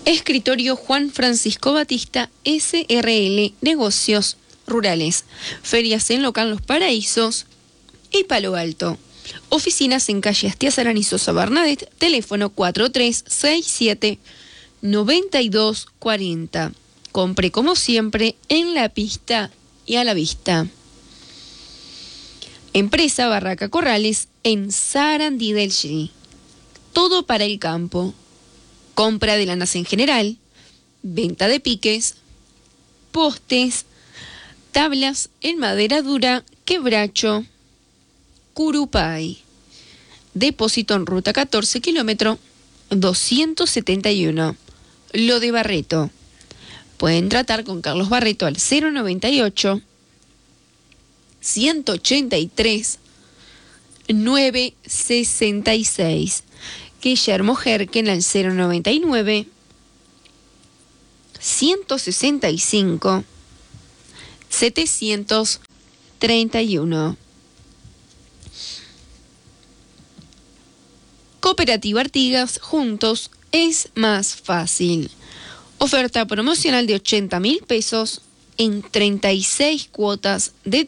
Escritorio Juan Francisco Batista, SRL, Negocios Rurales. Ferias en Local Los Paraísos y Palo Alto. Oficinas en calle Astías Arani Sosa Bernadette, teléfono 4367-9240. Compre como siempre en la pista y a la vista. Empresa Barraca Corrales en Sarandí del Chi. Todo para el campo. Compra de lanas en general, venta de piques, postes, tablas en madera dura, quebracho, curupay. Depósito en ruta 14, kilómetro 271. Lo de Barreto. Pueden tratar con Carlos Barreto al 098 183 966. Guillermo Jerken al 099 165 731. Cooperativa Artigas, juntos es más fácil. Oferta promocional de 80.000 pesos en 36 cuotas de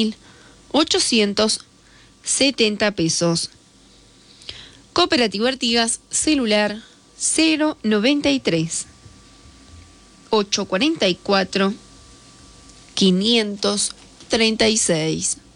3.870 pesos. Cooperativa Artigas, celular 093 844 536.